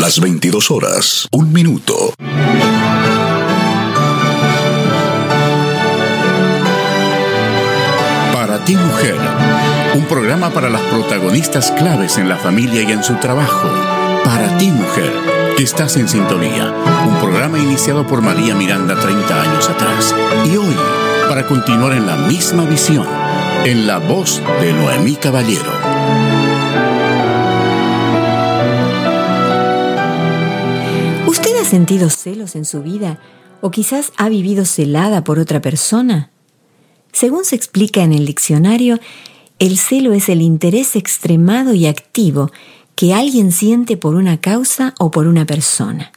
Las 22 horas, 1 minuto. Para ti, mujer, un programa para las protagonistas claves en la familia y en su trabajo. Para ti, mujer, que estás en sintonía. Un programa iniciado por María Miranda 30 años atrás. Y hoy, para continuar en la misma visión, en la voz de Noemí Caballero. ¿Usted ha sentido celos en su vida o quizás ha vivido celada por otra persona? Según se explica en el diccionario, el celo es el interés extremado y activo que alguien siente por una causa o por una persona.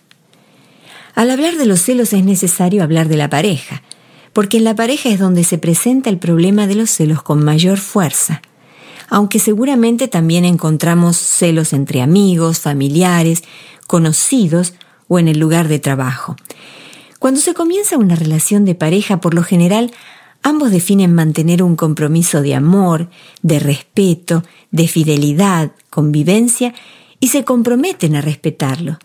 Al hablar de los celos es necesario hablar de la pareja, porque en la pareja es donde se presenta el problema de los celos con mayor fuerza, aunque seguramente también encontramos celos entre amigos, familiares, conocidos o en el lugar de trabajo. Cuando se comienza una relación de pareja, por lo general, ambos definen mantener un compromiso de amor, de respeto, de fidelidad, convivencia y se comprometen a respetarlo.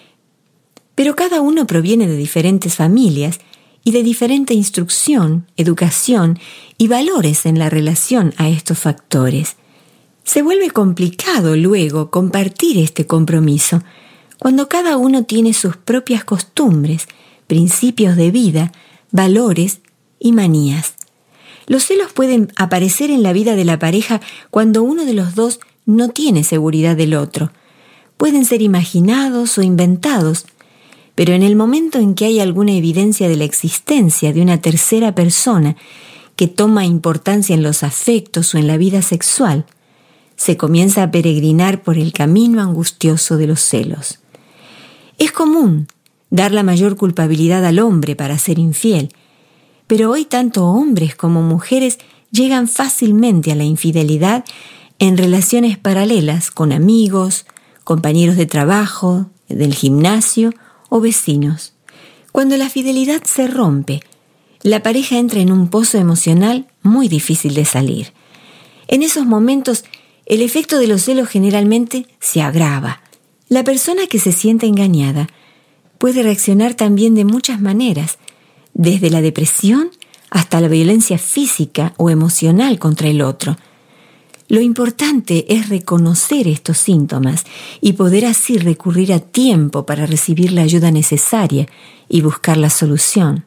Pero cada uno proviene de diferentes familias y de diferente instrucción, educación y valores en la relación a estos factores. Se vuelve complicado luego compartir este compromiso cuando cada uno tiene sus propias costumbres, principios de vida, valores y manías. Los celos pueden aparecer en la vida de la pareja cuando uno de los dos no tiene seguridad del otro. Pueden ser imaginados o inventados, pero en el momento en que hay alguna evidencia de la existencia de una tercera persona que toma importancia en los afectos o en la vida sexual, se comienza a peregrinar por el camino angustioso de los celos. Es común dar la mayor culpabilidad al hombre para ser infiel, pero hoy tanto hombres como mujeres llegan fácilmente a la infidelidad en relaciones paralelas con amigos, compañeros de trabajo, del gimnasio o vecinos. Cuando la fidelidad se rompe, la pareja entra en un pozo emocional muy difícil de salir. En esos momentos, el efecto de los celos generalmente se agrava. La persona que se siente engañada puede reaccionar también de muchas maneras, desde la depresión hasta la violencia física o emocional contra el otro. Lo importante es reconocer estos síntomas y poder así recurrir a tiempo para recibir la ayuda necesaria y buscar la solución.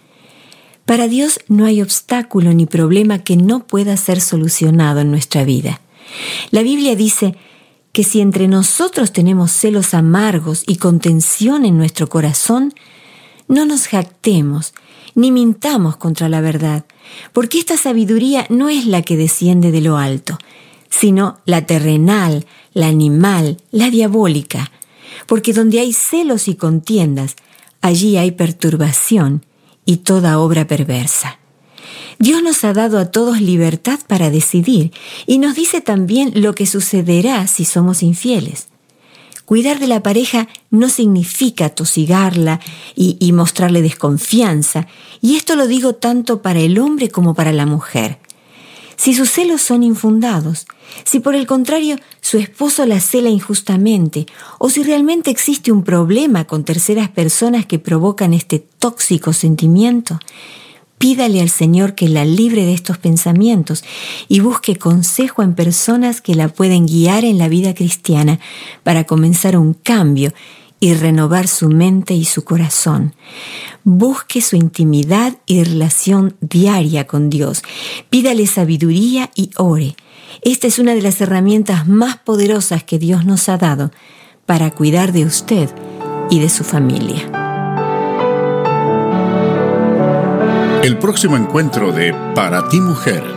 Para Dios no hay obstáculo ni problema que no pueda ser solucionado en nuestra vida. La Biblia dice que si entre nosotros tenemos celos amargos y contención en nuestro corazón, no nos jactemos ni mintamos contra la verdad, porque esta sabiduría no es la que desciende de lo alto, sino la terrenal, la animal, la diabólica, porque donde hay celos y contiendas, allí hay perturbación y toda obra perversa. Dios nos ha dado a todos libertad para decidir y nos dice también lo que sucederá si somos infieles. Cuidar de la pareja no significa tosigarla y mostrarle desconfianza, y esto lo digo tanto para el hombre como para la mujer. Si sus celos son infundados, si por el contrario su esposo la cela injustamente, o si realmente existe un problema con terceras personas que provocan este tóxico sentimiento, pídale al Señor que la libre de estos pensamientos y busque consejo en personas que la pueden guiar en la vida cristiana para comenzar un cambio y renovar su mente y su corazón. Busque su intimidad y relación diaria con Dios. Pídale sabiduría y ore. Esta es una de las herramientas más poderosas que Dios nos ha dado para cuidar de usted y de su familia. El próximo encuentro de Para ti, mujer,